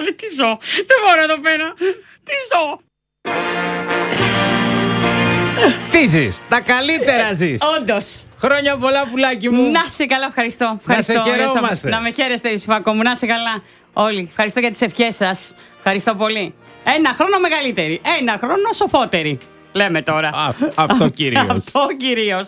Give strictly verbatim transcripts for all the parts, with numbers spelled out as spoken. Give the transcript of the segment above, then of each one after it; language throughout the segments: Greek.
Καλή, τι ζω. Δεν μπορώ εδώ πέρα. Τι ζω. Τι ζεις, τα καλύτερα ζεις. Όντως. Χρόνια πολλά, πουλάκι μου. Να σε καλά, ευχαριστώ. ευχαριστώ. Να σε χαιρόμαστε. Να με χαίρεστε, Ιωσήφακο μου, να σε καλά. Όλοι. Ευχαριστώ για τις ευχές σας. Ευχαριστώ πολύ. Ένα χρόνο μεγαλύτερη. Ένα χρόνο σοφότερη. Λέμε τώρα. Α, αυτό κυρίως. Αυτό κυρίως.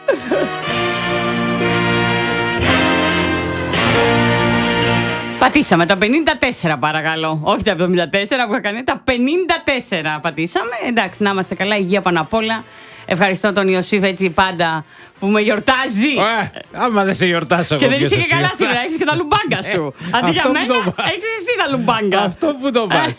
Πατήσαμε τα πενήντα τέσσερα, παρακαλώ. Όχι τα εβδομήντα τέσσερα που έκανε, τα πενήντα τέσσερα πατήσαμε. Εντάξει, να είμαστε καλά, υγεία πάνω απ' όλα. Ευχαριστώ τον Ιωσήφ έτσι πάντα που με γιορτάζει. Ε, άμα δεν σε γιορτάσω. Και δεν είσαι και καλά σήμερα, έχεις και τα λουμπάγκα σου. Αντί για μένα, έχεις εσύ τα λουμπάγκα. Αυτό που το πας.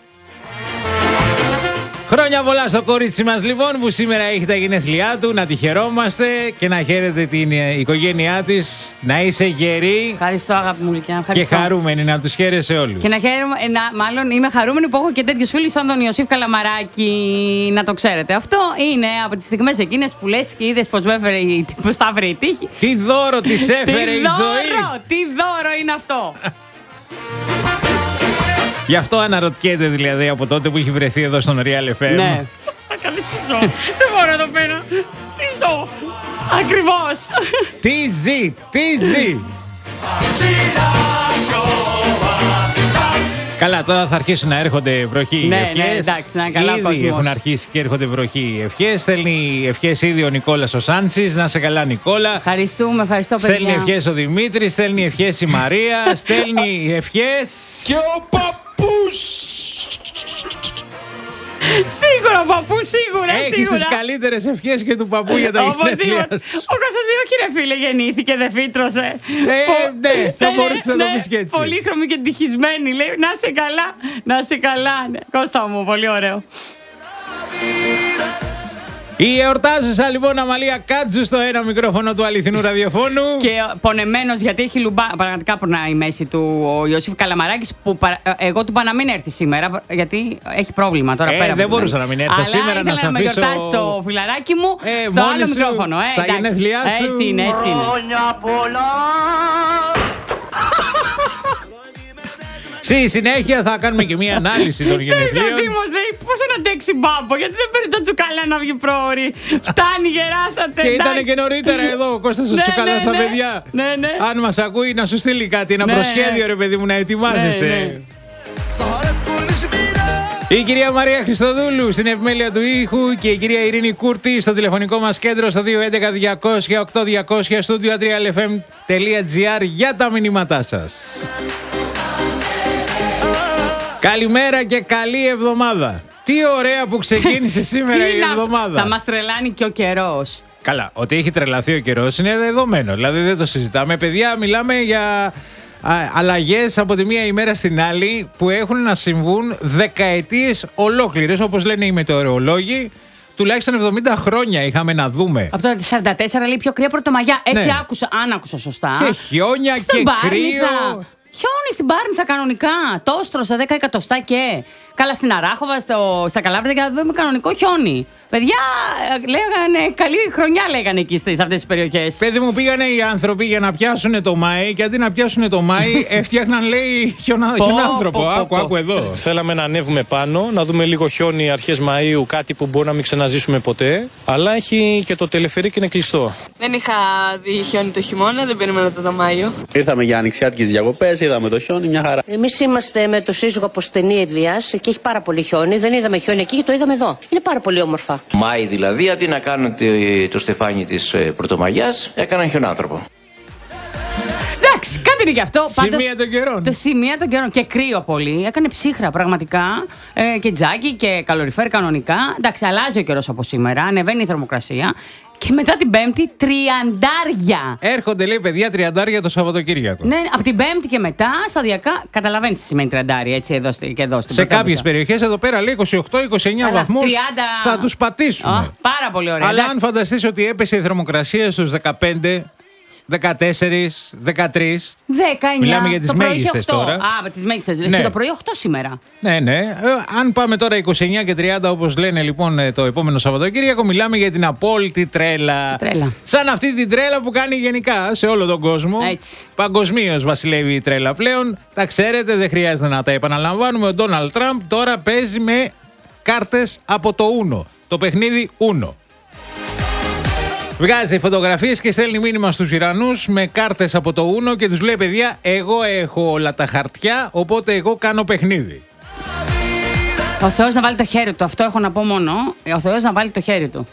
Χρόνια πολλά στο κορίτσι μας λοιπόν που σήμερα έχει τα γενέθλιά του. Να τη χαιρόμαστε και να χαίρετε την οικογένειά της. Να είσαι γερή. Ευχαριστώ, αγάπη μου, Λυκιά. Και χαρούμενη, να τους χαίρεσαι όλους. Και να χαίρομαι, να, μάλλον είμαι χαρούμενη που έχω και τέτοιους φίλους σαν τον Ιωσήφ Καλαμαράκη. Να το ξέρετε. Αυτό είναι από τις στιγμές εκείνες που λες και είδες πως τα έφερε η τύχη. Τι δώρο της έφερε η ζωή. Τι δώρο είναι αυτό. Γι' αυτό αναρωτιέται δηλαδή από τότε που έχει βρεθεί εδώ στον Real εφ εμ. Ναι. Καλή, τι ζω. Δεν μπορώ εδώ πέρα. Τι ζω. Ακριβώς. Τι ζει, τι ζει. Καλά, τώρα θα αρχίσουν να έρχονται βροχή ναι, ευχές. Ναι, εντάξει, να καλά. Ήδη έχουν αρχίσει και έρχονται βροχή ευχές. Στέλνει ευχές ήδη ο Νικόλας ο Σάντσης. Να σε καλά, Νικόλα. Ευχαριστούμε, ευχαριστώ, παιδιά. Στέλνει ευχές ο Δημήτρης, στέλνει ευχές η Μαρία, στέλνει ευχές. Και ο παππούς. Σίγουρα, παππού, σίγουρα. Έχεις τις καλύτερες ευχές και του παππού για τα γενέθλιά σου. Ο Κώστας λέει, όχι ρε φίλε, γεννήθηκε, δεν φύτρωσε. Ε, ναι, θα μπορούσε να το πεις και έτσι. Πολύχρωμη και ευτυχισμένη, λέει, να σε καλά, να σε καλά. Κώστα μου, πολύ ωραίο. Η εορτάζουσα λοιπόν Αμαλία Κάτζου στο ένα μικρόφωνο του αληθινού ραδιοφώνου. Και πονεμένος γιατί έχει λουμπά. Πραγματικά πονάει η μέση του ο Ιωσήφ Καλαμαράκης. Που παρα... Εγώ του είπα να μην έρθει σήμερα. Γιατί έχει πρόβλημα τώρα ε, πέρα. Δεν μπορούσα να μην έρθω αλλά σήμερα να σε αφήσω. Να με γιορτάσει το φιλαράκι μου ε, στο άλλο σου, μικρόφωνο. Ε, στα γενέθλιά σου. Έτσι είναι, έτσι είναι. Στη συνέχεια θα κάνουμε και μία ανάλυση των γενεθλίων. Ο Δήμος λέει πώς να αντέξει μπάμπο, γιατί δεν παίρνει τα τσουκαλά να βγει πρόωρη. Φτάνει, γεράσατε. Και ήταν και νωρίτερα εδώ ο Κώστας ο Τσουκαλάς στα παιδιά. Ναι, ναι. Αν μας ακούει να σου στείλει κάτι, ένα προσχέδιο ρε παιδί μου να ετοιμάζεσαι. Η κυρία Μαρία Χριστοδούλου στην επιμέλεια του ήχου και η κυρία Ειρήνη Κούρτη στο τηλεφωνικό μας κέντρο στο δύο έντεκα διακόσια οκτώ διακόσια στούντιο ατρία ελ εφ εμ τελεία τζι άρ για τα μηνύματά σας. Καλημέρα και καλή εβδομάδα. Τι ωραία που ξεκίνησε σήμερα η εβδομάδα. Θα μας τρελάνει και ο καιρός. Καλά, ότι έχει τρελαθεί ο καιρός είναι δεδομένο. Δηλαδή δεν το συζητάμε. Παιδιά, μιλάμε για αλλαγές από τη μία ημέρα στην άλλη που έχουν να συμβούν δεκαετίες ολόκληρες, όπως λένε οι μετεωρολόγοι. Τουλάχιστον εβδομήντα χρόνια είχαμε να δούμε. Από το σαράντα τέσσερα λέει πιο κρύα Πρωτομαγιά. Έτσι ναι. άκουσα, αν άκουσα σωστά. Και χιόνια Στην και Πάρνηθα. κρύο. Χιόνι στην Πάρνηθα κανονικά. Τόστρο σε δέκα εκατοστά και. Καλά στην Αράχοβα, στο, στα Καλάβρητα και κανονικό χιόνι. Παιδιά, λέγανε, καλή χρονιά λέγανε εκεί σε αυτές τις περιοχές. Παιδί μου, πήγανε οι άνθρωποι για να πιάσουν το Μάη και αντί να πιάσουν το Μάη, έφτιαχναν, λέει, χιονάνθρωπο. Άκου, άκου εδώ. Θέλαμε να ανέβουμε πάνω, να δούμε λίγο χιόνι αρχές Μαΐου, κάτι που μπορεί να μην ξαναζήσουμε ποτέ. Αλλά έχει και το τελεφερί και είναι κλειστό. Δεν είχα δει χιόνι το χειμώνα, δεν περίμενα το Μάιο. Ήρθαμε για ανοιξιάτικες διακοπές, είδαμε το χιόνι, μια χαρά. Εμείς είμαστε με το σύζυγο από στενή Ευβοίας και έχει πάρα πολύ χιόνι. Δεν είδαμε χιόνι εκεί και το είδαμε εδώ. Είναι πάρα πολύ όμορφα. Μάη δηλαδή, αντί να κάνουν το στεφάνι της Πρωτομαγιάς, έκαναν χιονάνθρωπο. Εντάξει, κάτι είναι γι' αυτό. Σημεία των καιρών. Το σημεία των καιρών και κρύο πολύ. Έκανε ψύχρα πραγματικά. Ε, και τζάκι και καλοριφέρ κανονικά. Εντάξει, αλλάζει ο καιρός από σήμερα. Ανεβαίνει η θερμοκρασία. Και μετά την Πέμπτη, τριαντάρια. Έρχονται, λέει, παιδιά, τριαντάρια το Σαββατοκύριακο. Ναι, από την Πέμπτη και μετά, σταδιακά, καταλαβαίνεις τι σημαίνει τριαντάρια, έτσι, εδώ και εδώ στην Σε κάποιες περιοχές, εδώ πέρα λέει είκοσι οκτώ είκοσι εννέα βαθμούς. τριάντα... Θα τους πατήσουν. Oh, πάρα πολύ ωραία. Αλλά εντάξει, αν φανταστείς ότι έπεσε η θερμοκρασία στους δεκαπέντε. δεκατέσσερα, δεκατρία. δεκαεννιά. Μιλάμε για τις το πρωί μέγιστες οκτώ. τώρα. Α, τις μέγιστες. Λες Ναι. και το πρωί οκτώ σήμερα. Ναι, ναι. Ε, αν πάμε τώρα είκοσι εννιά και τριάντα, όπως λένε λοιπόν ε, το επόμενο Σαββατοκύριακο, μιλάμε για την απόλυτη τρέλα. Τρέλα. Σαν αυτή την τρέλα που κάνει γενικά σε όλο τον κόσμο. Έτσι. Παγκοσμίως βασιλεύει η τρέλα πλέον. Τα ξέρετε, δεν χρειάζεται να τα επαναλαμβάνουμε. Ο Ντόναλντ Τραμπ τώρα παίζει με κάρτες από το Uno. Το παιχνίδι Uno. Βγάζει φωτογραφίες και στέλνει μήνυμα στους Ιρανούς με κάρτες από το Uno και τους λέει: παιδιά, εγώ έχω όλα τα χαρτιά, οπότε εγώ κάνω παιχνίδι. Ο Θεός να βάλει το χέρι του. Αυτό έχω να πω μόνο. Ο Θεός να βάλει το χέρι του.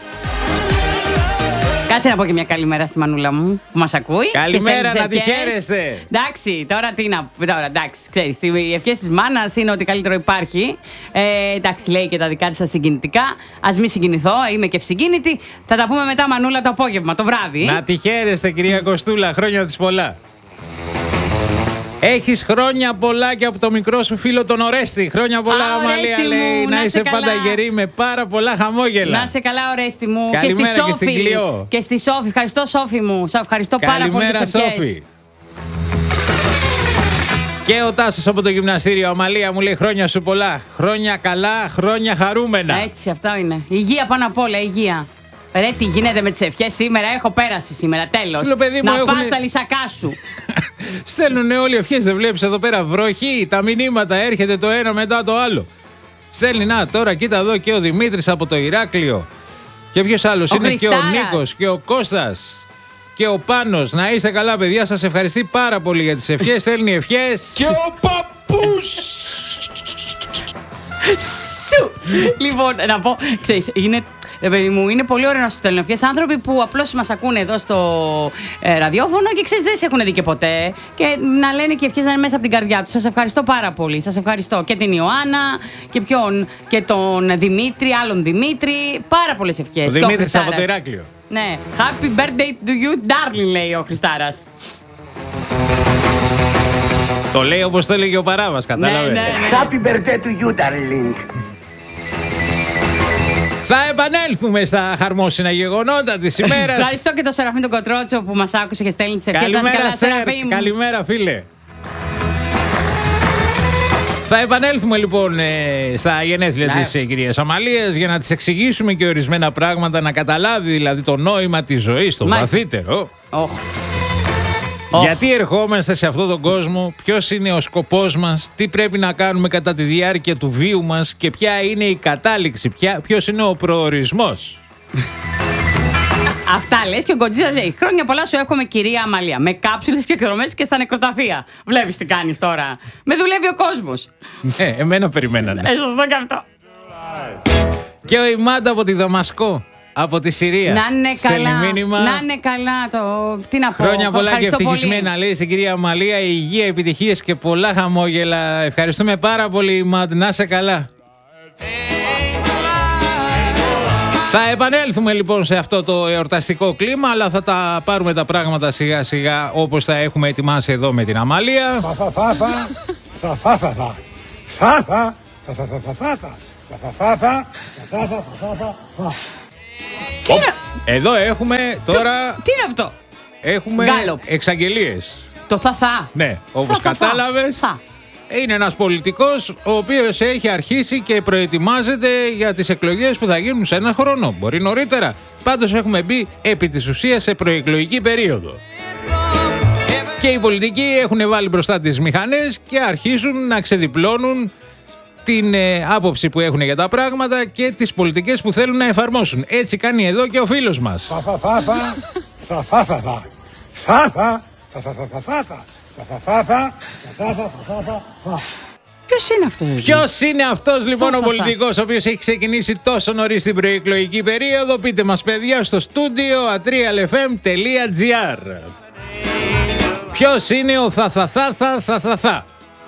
Κάτσε να πω και μια καλημέρα στη μανούλα μου που μας ακούει. Καλημέρα, και να τη ευχές. χαίρεστε. Εντάξει, τώρα τι να πω. Τώρα, εντάξει, ξέρεις, οι ευχές της μάνας είναι ότι καλύτερο υπάρχει. Ε, εντάξει, λέει και τα δικά της τα συγκινητικά. Ας μην συγκινηθώ, είμαι και ευσυγκίνητη. Θα τα πούμε μετά, μανούλα, το απόγευμα, το βράδυ. Να τη χαίρεστε, κυρία Κοστούλα, χρόνια της πολλά. Έχεις χρόνια πολλά και από το μικρό σου φίλο τον Ορέστη. Χρόνια πολλά, Α, Αμαλία, Ορέστη λέει. μου, Να να είσαι είσαι πάντα καλά. γερή με πάρα πολλά χαμόγελα. Να είσαι καλά, Ορέστη μου. Καλημέρα και στη και στην Σόφη. Κλειό. Και στη Σόφη. Ευχαριστώ, Σόφη μου. Σε ευχαριστώ πάρα πολύ. Καλημέρα, για τις ευχές. Σόφη. Και ο Τάσος από το γυμναστήριο. Αμαλία μου λέει: χρόνια σου πολλά. Χρόνια καλά, χρόνια χαρούμενα. Έτσι, αυτό είναι. Υγεία πάνω απ' όλα, υγεία. Ρε, τι γίνεται με τις ευχές σήμερα, έχω πέρασει σήμερα, τέλος. Φίλο παιδί μου, να έχουνε- φας τα λυσακά σου. Στέλνουν όλοι ευχές, δεν βλέπεις εδώ πέρα βροχή, τα μηνύματα έρχεται το ένα μετά το άλλο. Στέλνει, να τώρα κοίτα εδώ και ο Δημήτρης από το Ηράκλειο. Και ποιος άλλος Ο είναι, και ο Χριστάρας. Νίκος και ο Κώστας και ο Πάνος. Να είστε καλά, παιδιά, σας ευχαριστεί πάρα πολύ για τις ευχές. Στέλνει ευχές. Και ο παππούς. Σου! Λοιπόν, να πω, ξέρεις, είναι, ρε παιδί μου, είναι πολύ ωραίο να σου στέλνουν ευχές άνθρωποι που απλώς μας ακούνε εδώ στο ε, ραδιόφωνο και ξέρεις, δεν σε έχουν δει και ποτέ. Και να λένε και ευχές να είναι μέσα από την καρδιά τους. Σας ευχαριστώ πάρα πολύ. Σας ευχαριστώ και την Ιωάννα και ποιον, και τον Δημήτρη, άλλον Δημήτρη. Πάρα πολλές ευχές. Ο Και Δημήτρης από το Χριστάρας. Ηράκλειο. Ναι. Happy birthday to you, darling, λέει ο Χριστάρας. Το λέει όπως το έλεγε ο Παράβας, κατάλαβε. Ναι, ναι, ναι. Happy birthday to you, darling. Θα επανέλθουμε στα χαρμόσυνα γεγονότα της ημέρας. Ευχαριστώ και τον Σεραφείμ τον Κοτρότσο που μας άκουσε και στέλνει τις ευχές. Να είσαι Καλημέρα, καλά, Σερ. Σεραφείμ. Καλημέρα, φίλε. Θα επανέλθουμε λοιπόν ε, στα γενέθλια Ναι. της ε, κυρίας Αμαλίας για να της εξηγήσουμε και ορισμένα πράγματα, να καταλάβει δηλαδή το νόημα της ζωής, το Μάλιστα. βαθύτερο. Οχ. Γιατί ερχόμαστε σε αυτόν τον κόσμο, ποιος είναι ο σκοπός μας, τι πρέπει να κάνουμε κατά τη διάρκεια του βίου μας και ποια είναι η κατάληξη, ποια, ποιος είναι ο προορισμός. Αυτά λες και ο Γκοτζίδας λέει: χρόνια πολλά σου εύχομαι, κυρία Αμαλία. Με κάψουλες και κρομές και στα νεκροταφεία. Βλέπεις τι κάνεις τώρα. Με δουλεύει ο κόσμος. Ναι, εμένα περιμένανε. Ε, σωστό και αυτό. Και ο Ιμάντα από τη Δαμασκό, από τη Συρία. Να είναι στέλνει καλά. μήνυμα. Να είναι καλά. Το... Τι να πω. Χρόνια πολλά και Ευχαριστώ πολύ. ευτυχισμένα, λέει στην κυρία Αμαλία. Υγεία, επιτυχίες και πολλά χαμόγελα. Ευχαριστούμε πάρα πολύ, Ιμάντ. Να είσαι καλά. Θα επανέλθουμε λοιπόν σε αυτό το εορταστικό κλίμα, αλλά θα τα πάρουμε τα πράγματα σιγά σιγά όπως τα έχουμε ετοιμάσει εδώ με την Αμαλία. Τι είναι, Εδώ έχουμε τώρα τι είναι αυτό. έχουμε Γκάλοπ. εξαγγελίες. Το θα θα. Ναι, όπως Θα, θα, θα. κατάλαβες, Θα. είναι ένας πολιτικός ο οποίος έχει αρχίσει και προετοιμάζεται για τις εκλογές που θα γίνουν σε ένα χρόνο. Μπορεί νωρίτερα. Πάντως έχουμε μπει επί της ουσίας σε προεκλογική περίοδο. Και οι πολιτικοί έχουν βάλει μπροστά τις μηχανές και αρχίζουν να ξεδιπλώνουν την ε, άποψη που έχουν για τα πράγματα και τις πολιτικές που θέλουν να εφαρμόσουν. Έτσι κάνει εδώ και ο φίλος μας. Ποιος είναι αυτός. Ποιος είναι αυτός λοιπόν Φα, ο φα, φα. πολιτικός ο οποίος έχει ξεκινήσει τόσο νωρίς την προεκλογική περίοδο? Πείτε μας, παιδιά, στο στούντιο ατριαλεφέμ τελεία τζι άρ. Ποιος είναι ο θα θα θα θα θα θα θα.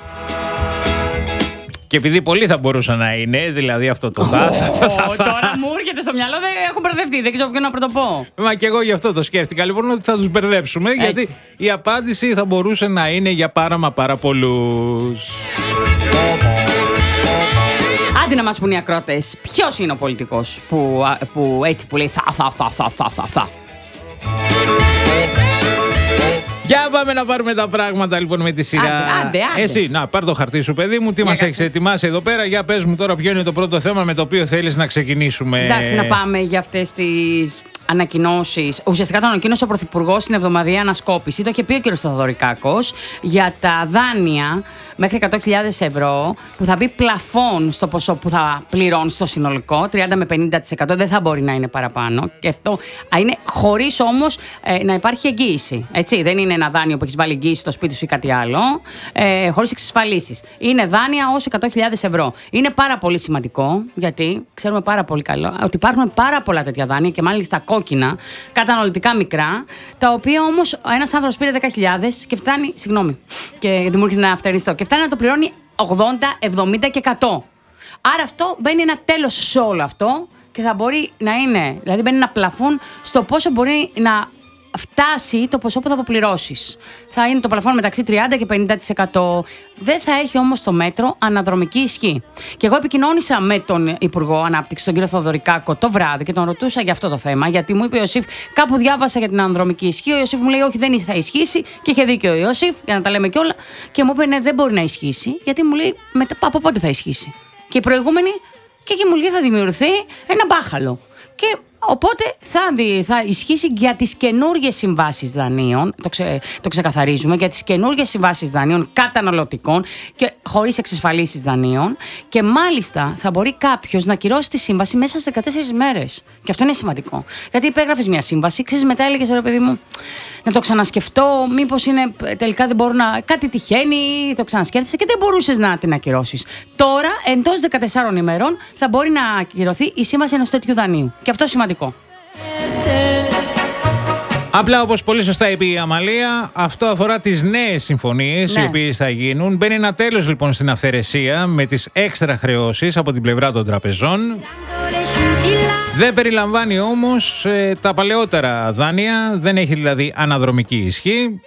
Και επειδή πολλοί θα μπορούσαν να είναι, δηλαδή αυτό το θα θα θα θα Ω, θα. Τώρα μου έρχεται στο μυαλό, δεν έχω μπερδευτεί, δεν ξέρω ποιον να πρωτοπώ. Μα και εγώ γι' αυτό το σκέφτηκα λοιπόν, ότι θα τους μπερδέψουμε, γιατί η απάντηση θα μπορούσε να είναι για πάρα μα πάρα πολλούς. Άντε να μας πουν οι ακρότες, ποιος είναι ο πολιτικός που, α, που έτσι που λέει θα θα θα θα θα θα θα. Για πάμε να πάρουμε τα πράγματα λοιπόν με τη σειρά. Άντε, άντε, άντε. Εσύ, να πάρ το χαρτί σου, παιδί μου. Τι μας έχεις ετοιμάσει εδώ πέρα? Για πες μου τώρα ποιο είναι το πρώτο θέμα με το οποίο θέλεις να ξεκινήσουμε. Εντάξει, να πάμε για αυτές τις ανακοινώσεις. Ουσιαστικά το ανακοίνωσε ο Πρωθυπουργός στην εβδομαδιαία ανασκόπηση. Το είχε πει ο κ. Θοδωρικάκος για τα δάνεια μέχρι εκατό χιλιάδες ευρώ που θα μπει πλαφόν στο ποσό που θα πληρώνει στο συνολικό, τριάντα με πενήντα τοις εκατό, δεν θα μπορεί να είναι παραπάνω. Και αυτό είναι χωρίς όμως ε, να υπάρχει εγγύηση. Έτσι, δεν είναι ένα δάνειο που έχεις βάλει εγγύηση στο σπίτι σου ή κάτι άλλο, ε, χωρίς εξασφαλίσεις. Είναι δάνεια ως εκατό χιλιάδες ευρώ. Είναι πάρα πολύ σημαντικό, γιατί ξέρουμε πάρα πολύ καλό ότι υπάρχουν πάρα πολλά τέτοια δάνεια και μάλιστα κόκκινα, καταναλωτικά μικρά, τα οποία όμως ένας άνθρωπος πήρε δέκα χιλιάδες και φτάνει, συγγνώμη, και γιατί μου έρχεται να αυτερνιστώ, και φτάνει να το πληρώνει ογδόντα, εβδομήντα και εκατό. Άρα αυτό μπαίνει ένα τέλος σε όλο αυτό και θα μπορεί να είναι, δηλαδή μπαίνει ένα πλαφόν στο πόσο μπορεί να φτάσει το ποσό που θα αποπληρώσεις. Θα είναι το πλαφόν μεταξύ τριάντα και πενήντα τοις εκατό. Δεν θα έχει όμως το μέτρο αναδρομική ισχύ. Και εγώ επικοινώνησα με τον Υπουργό Ανάπτυξη, τον κύριο Θοδωρικάκο, το βράδυ και τον ρωτούσα για αυτό το θέμα. Γιατί μου είπε ο Ιωσήφ, κάπου διάβασα για την αναδρομική ισχύ. Ο Ιωσήφ μου λέει: όχι, δεν θα ισχύσει. Και είχε δίκιο ο Ιωσήφ, για να τα λέμε κιόλα. Και μου είπε: ναι, δεν μπορεί να ισχύσει. Γιατί μου λέει: μετά, από πότε θα ισχύσει. Και η προηγούμενη, και εκεί μου λέει: θα δημιουργηθεί ένα μπάχαλο. Και οπότε θα, θα ισχύσει για τις καινούργιες συμβάσεις δανείων, το, ξε, το ξεκαθαρίζουμε, για τις καινούργιες συμβάσεις δανείων καταναλωτικών και χωρίς εξασφαλίσεις δανείων, και μάλιστα θα μπορεί κάποιος να κυρώσει τη σύμβαση μέσα στις δεκατέσσερις μέρες. Και αυτό είναι σημαντικό. Γιατί υπέγραφες μια σύμβαση, ξέρεις, μετά έλεγες, ρε παιδί μου, να το ξανασκεφτώ, μήπως είναι, τελικά δεν μπορώ να. Κάτι τυχαίνει, το ξανασκέφτεσαι και δεν μπορούσες να την ακυρώσεις. Τώρα, εντός δεκατεσσάρων ημερών, θα μπορεί να ακυρωθεί η σύμβαση ενός τέτοιου δανείου. Και αυτό σημαντικό. Απλά, όπως πολύ σωστά είπε η Αμαλία, αυτό αφορά τις νέες συμφωνίες, ναι, οι οποίες θα γίνουν. Μπαίνει ένα τέλος λοιπόν στην αυθαιρεσία με τις έξτρα χρεώσεις από την πλευρά των τραπεζών. Δεν περιλαμβάνει όμως ε, τα παλαιότερα δάνεια, δεν έχει δηλαδή αναδρομική ισχύ.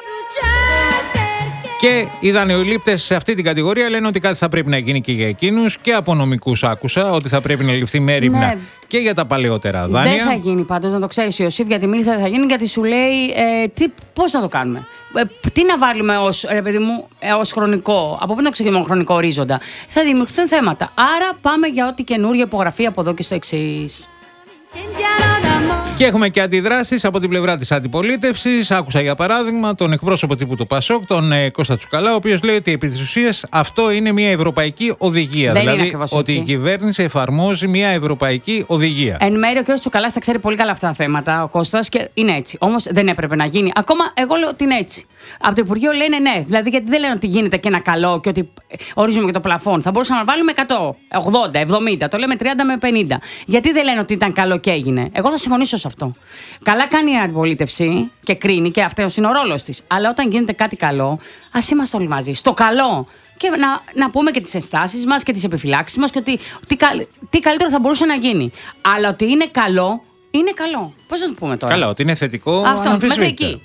Και οι δανειολήπτες σε αυτή την κατηγορία λένε ότι κάτι θα πρέπει να γίνει και για εκείνους, και από νομικούς άκουσα ότι θα πρέπει να ληφθεί μέριμνα, ναι, και για τα παλαιότερα δάνεια. Δεν θα γίνει πάντως, να το ξέρεις, Ιωσήφ, γιατί μίλησα δεν θα γίνει, γιατί σου λέει ε, τι, πώς να το κάνουμε. Ε, τι να βάλουμε ως, ρε παιδί μου, ε, ως χρονικό, από πού να ξεκινήσουμε χρονικό ορίζοντα. Θα δημιουργηθούν θέματα. Άρα πάμε για ό,τι καινούργια υπογραφή από εδώ και στο εξής. Και έχουμε και αντιδράσεις από την πλευρά της αντιπολίτευσης. Άκουσα για παράδειγμα τον εκπρόσωπο τύπου του Πασόκ, τον ε, Κώστα Τσουκαλά, ο οποίος λέει ότι επί της ουσίας αυτό είναι μια ευρωπαϊκή οδηγία. Δεν δηλαδή ότι η κυβέρνηση εφαρμόζει μια ευρωπαϊκή οδηγία. Εν μέρει ο κ. Τσουκαλάς τα ξέρει πολύ καλά αυτά τα θέματα, ο Κώστας, και είναι έτσι. Όμως δεν έπρεπε να γίνει. Ακόμα εγώ λέω ότι είναι έτσι. Από το Υπουργείο λένε ναι. Δηλαδή, γιατί δεν λένε ότι γίνεται και ένα καλό και ότι ορίζουμε και το πλαφόν. Θα μπορούσαμε να βάλουμε εκατό, ογδόντα, εβδομήντα, το λέμε τριάντα με πενήντα. Γιατί δεν λένε ότι ήταν καλό και έγινε. Εγώ θα συμφωνήσω σε αυτό. Καλά κάνει η αντιπολίτευση και κρίνει, και αυτό είναι ο ρόλος της. Αλλά όταν γίνεται κάτι καλό, ας είμαστε όλοι μαζί. Στο καλό. Και να, να πούμε και τις ενστάσεις μας και τις επιφυλάξεις μας και ότι τι, τι καλύτερο θα μπορούσε να γίνει. Αλλά ότι είναι καλό, είναι καλό. Πώς να το πούμε τώρα. Καλά, ότι είναι θετικό. Αυτό, μέχρι εκεί.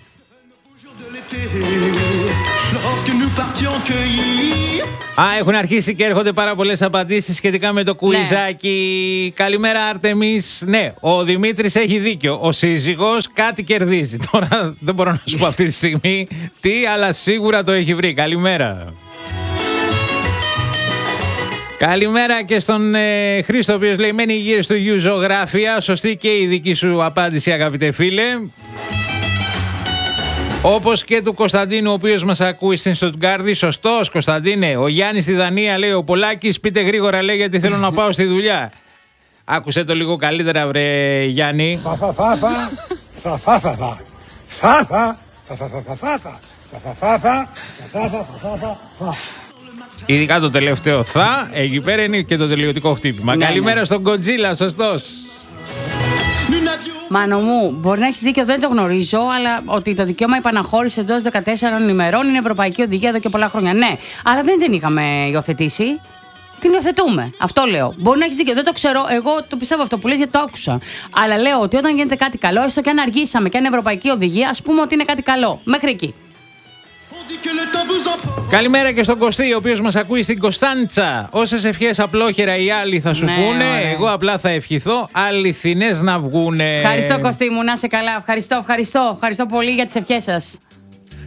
Α, έχουν αρχίσει και έρχονται πάρα πολλές απαντήσεις σχετικά με το κουιζάκι. Ναι. Καλημέρα, Άρτεμις. Ναι, ο Δημήτρης έχει δίκιο. Ο σύζυγος κάτι κερδίζει. Τώρα δεν μπορώ να σου πω αυτή τη στιγμή τι, αλλά σίγουρα το έχει βρει. Καλημέρα. Καλημέρα και στον ε, Χρήστο, ο οποίος λέει μένει γύρω στο γιου ζωγράφια. Σωστή και η δική σου απάντηση, αγαπητέ φίλε. Όπως και του Κωνσταντίνου, ο οποίος μας ακούει στην Στουτγκάρδη. Σωστός, Κωνσταντίνε. Ο Γιάννης στη Δανία, λέει ο Πολάκης. Πείτε γρήγορα, λέει, γιατί θέλω να πάω στη δουλειά. Άκουσε το λίγο καλύτερα, βρε Γιάννη. Ειδικά το τελευταίο θα, εκεί πέρα είναι και το τελειωτικό χτύπημα. Ναι, καλημέρα ναι. στον Κοντζίλα, σωστός. Μάνο μου, μπορεί να έχεις δίκιο, δεν το γνωρίζω, αλλά ότι το δικαίωμα επαναχώρησης εντός δεκατέσσερων ημερών είναι ευρωπαϊκή οδηγία εδώ και πολλά χρόνια. Ναι, αλλά δεν την είχαμε υιοθετήσει. Την υιοθετούμε. Αυτό λέω. Μπορεί να έχεις δίκιο, δεν το ξέρω. Εγώ το πιστεύω αυτό που λες γιατί το άκουσα. Αλλά λέω ότι όταν γίνεται κάτι καλό, έστω και αν αργήσαμε και αν είναι ευρωπαϊκή οδηγία, ας πούμε ότι είναι κάτι καλό. Μέχρι εκεί. Καλημέρα και στον Κωστή, ο οποίος μας ακούει στην Κωνσταντσα. Όσες ευχές απλόχερα οι άλλοι θα σου ναι, πούνε, ωραία. Εγώ απλά θα ευχηθώ αληθινές να βγούνε. Ευχαριστώ, Κωστή μου, να είσαι καλά. Ευχαριστώ, ευχαριστώ. Ευχαριστώ πολύ για τις ευχές σας.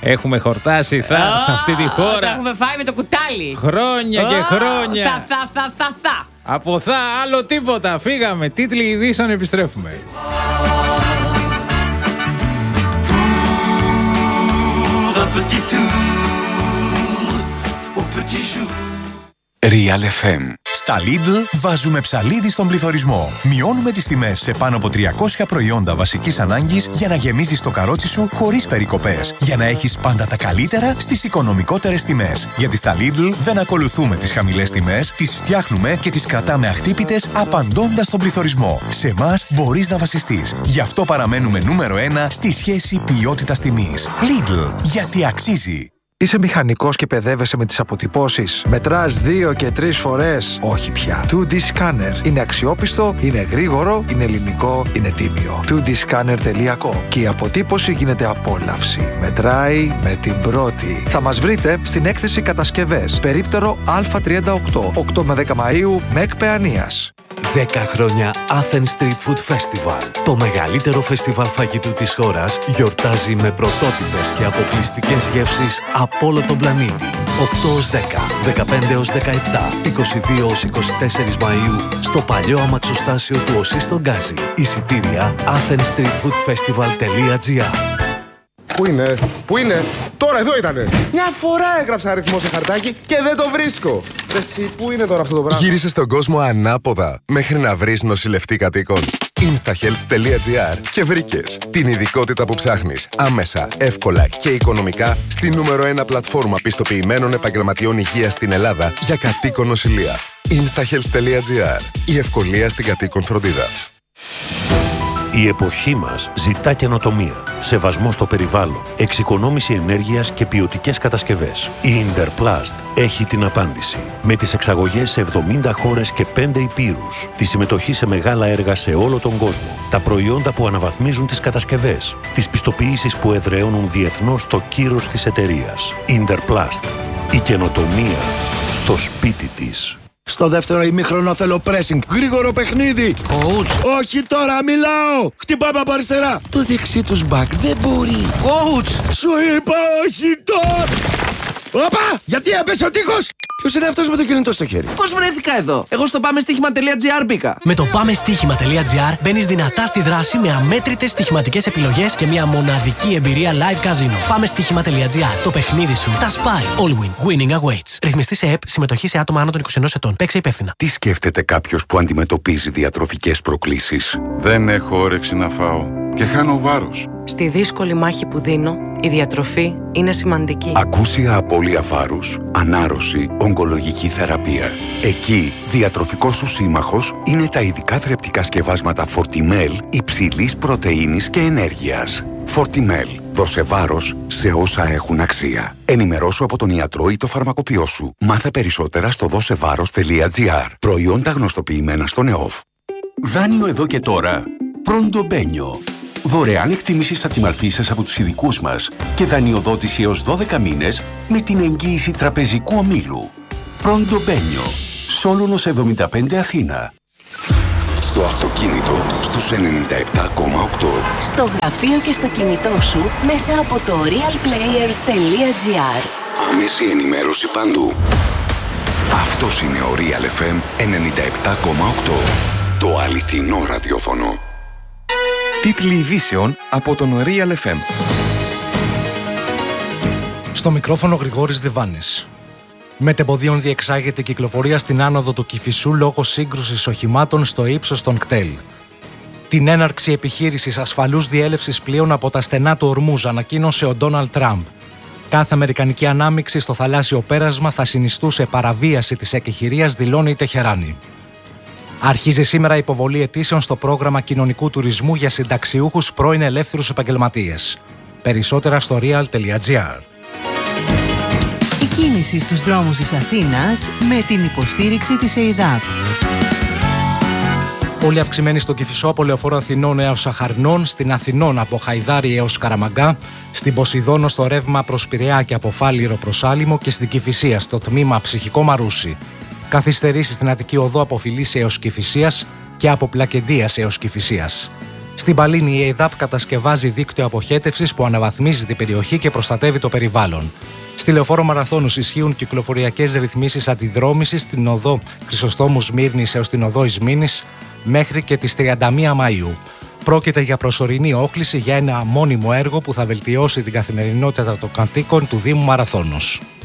Έχουμε χορτάσει θα, Oh, σε αυτή τη χώρα. Τα έχουμε φάει με το κουτάλι. Χρόνια και Oh, χρόνια. Θα, θα, θα, θα, θα. Από θα άλλο τίποτα. Φύγαμε. Τίτλοι ειδήσεων, επιστρέφουμε. Real εφ εμ. Στα Lidl βάζουμε ψαλίδι στον πληθωρισμό. Μειώνουμε τις τιμές σε πάνω από τριακόσια προϊόντα βασικής ανάγκης για να γεμίζεις το καρότσι σου χωρίς περικοπές. Για να έχεις πάντα τα καλύτερα στις οικονομικότερες τιμές. Γιατί στα Lidl δεν ακολουθούμε τις χαμηλές τιμές, τις φτιάχνουμε και τις κρατάμε αχτύπητες απαντώντας στον πληθωρισμό. Σε εμάς μπορείς να βασιστείς. Γι' αυτό παραμένουμε νούμερο ένα στη σχέση ποιότητας-τιμής. Lidl, γιατί αξίζει. Είσαι μηχανικός και παιδεύεσαι με τις αποτυπώσεις. Μετράς δύο και τρεις φορές. Όχι πια. two ντι Scanner. Είναι αξιόπιστο, είναι γρήγορο, είναι ελληνικό, είναι τίμιο. two ντι scanner τελεία com. Και η αποτύπωση γίνεται απόλαυση. Μετράει με την πρώτη. Θα μας βρείτε στην έκθεση κατασκευές. Περίπτερο Α τριάντα οκτώ. οκτώ με δέκα Μαΐου, ΜΕΚ Παιανίας. δέκα χρόνια Athens Street Food Festival. Το μεγαλύτερο φεστιβάλ φαγητού της χώρας γιορτάζει με πρωτότυπες και αποκλειστικές γεύσεις από όλο τον πλανήτη. οκτώ έως δέκα, δεκαπέντε έως δεκαεπτά, είκοσι δύο έως είκοσι τέσσερα Μαΐου στο παλιό αμαξοστάσιο του ΟΣΥ στον Γκάζι. Εισιτήρια athens street food festival τελεία gr. Πού είναι, πού είναι, τώρα εδώ ήτανε. Μια φορά έγραψα αριθμό σε χαρτάκι και δεν το βρίσκω. Εσύ, πού είναι τώρα αυτό το πράγμα. Γύρισε στον κόσμο ανάποδα μέχρι να βρεις νοσηλευτή κατοίκων. instahealth τελεία gr και βρήκες την ειδικότητα που ψάχνεις άμεσα, εύκολα και οικονομικά στη νούμερο ένα πλατφόρμα πιστοποιημένων επαγγελματιών υγείας στην Ελλάδα για κατοίκον νοσηλεία. instahealth τελεία gr. Η ευκολία στην κατοίκον φροντίδα. Η εποχή μας ζητά καινοτομία, σεβασμό στο περιβάλλον, εξοικονόμηση ενέργειας και ποιοτικές κατασκευές. Η Interplast έχει την απάντηση. Με τις εξαγωγές σε εβδομήντα χώρες και πέντε υπήρους, τη συμμετοχή σε μεγάλα έργα σε όλο τον κόσμο, τα προϊόντα που αναβαθμίζουν τις κατασκευές, τις πιστοποιήσεις που εδραιώνουν διεθνώς το κύρος της εταιρείας. Interplast. Η καινοτομία στο σπίτι της. Στο δεύτερο ημίχρονο θέλω pressing. Γρήγορο παιχνίδι. Coach. Όχι τώρα, μιλάω. Χτυπάμε από αριστερά. Το δεξί τους back δεν μπορεί. Coach. Σου είπα όχι τώρα. Όπα! Γιατί έπεσε ο τείχος. Ποιος είναι αυτός με το κινητό στο χέρι. Πώς βρέθηκα εδώ. Εγώ στο πάμε στοίχημα τελεία gr μπήκα. Με το πάμε στοίχημα τελεία gr μπαίνεις δυνατά στη δράση με αμέτρητες στοιχηματικές επιλογές και μια μοναδική εμπειρία live casino. πάμε στοίχημα τελεία gr. Το παιχνίδι σου. Τα σπάει. All win. Winning awaits. Ρυθμιστή σε ΕΠ. Συμμετοχή σε άτομα άνω των είκοσι ενός ετών. Παίξε υπεύθυνα. Τι σκέφτεται κάποιος που αντιμετωπίζει διατροφικές προκλήσεις. Δεν έχω όρεξη να φάω και χάνω βάρος. Στη δύσκολη μάχη που δίνω, η διατροφή είναι σημαντική. Ακούσια απώλεια βάρους, ανάρρωση, ογκολογική θεραπεία. Εκεί, διατροφικός σου σύμμαχος είναι τα ειδικά θρεπτικά σκευάσματα Fortimel υψηλής πρωτεΐνης και ενέργειας. Fortimel. Δώσε βάρος σε όσα έχουν αξία. Ενημερώσου από τον ιατρό ή το φαρμακοποιό σου. Μάθε περισσότερα στο δώσεβάρος τελεία gr. Προϊόντα γνωστοποιημένα στον ΕΟΦ. Δάνειο εδώ και τώρα. Pronto Benio. Δωρεάν εκτίμηση ατιμαλφίσας από τους ειδικούς μας και δανειοδότηση έως δώδεκα μήνες με την εγγύηση τραπεζικού ομίλου. Pronto Benio. Σόλωνος εβδομήντα πέντε Αθήνα. Στο αυτοκίνητο στους ενενήντα επτά κόμμα οκτώ. Στο γραφείο και στο κινητό σου μέσα από το realplayer τελεία gr. Άμεση ενημέρωση παντού. Αυτός είναι ο Real εφ εμ ενενήντα επτά κόμμα οκτώ. Το αληθινό ραδιόφωνο. Τίτλοι ειδήσεων από τον Real εφ εμ. Στο μικρόφωνο Γρηγόρης Διβάνης. Μετεμποδίων διεξάγεται κυκλοφορία στην άνοδο του Κηφισού λόγω σύγκρουσης οχημάτων στο ύψος των κτέλ. Την έναρξη επιχείρησης ασφαλούς διέλευσης πλοίων από τα στενά του Ορμούζ ανακοίνωσε ο Ντόναλντ Τραμπ. Κάθε αμερικανική ανάμειξη στο θαλάσσιο πέρασμα θα συνιστούσε παραβίαση της εκεχηρίας, δηλώνει η Τεχεράνη. Αρχίζει σήμερα η υποβολή αιτήσεων στο πρόγραμμα κοινωνικού τουρισμού για συνταξιούχους πρώην ελεύθερους επαγγελματίες. Περισσότερα στο real τελεία gr. Η κίνηση στους δρόμους της Αθήνας με την υποστήριξη της ΕΙΔΑΠ. Πολύ αυξημένη στο Κηφισό από Λεωφόρο Αθηνών έως Αχαρνών, στην Αθηνών από Χαϊδάρι έως Καραμαγκά, στην Ποσειδόνο στο ρεύμα προς Πειραιά και από Φάληρο προς Άλυμο και στην Κηφισία στο τμήμα Ψυχικό Μαρούσι. Καθυστερήσεις στην Αττική Οδό από Φιλίσσια έως Κηφισίας και από Πλακεντίας έως Κηφισίας. Στην Παλίνη η ΕΙΔΑΠ κατασκευάζει δίκτυο αποχέτευσης που αναβαθμίζει την περιοχή και προστατεύει το περιβάλλον. Στη Λεωφόρο Μαραθώνους ισχύουν κυκλοφοριακές ρυθμίσεις αντιδρόμησης στην οδό Χρυσοστόμου Σμύρνης έως την οδό Ισμήνης μέχρι και τις τριάντα μία Μαΐου. Πρόκειται για προσωρινή όχληση για ένα μόνιμο έργο που θα βελτιώσει την καθημερινότητα των κατοίκων του Δήμου Μαραθώνος.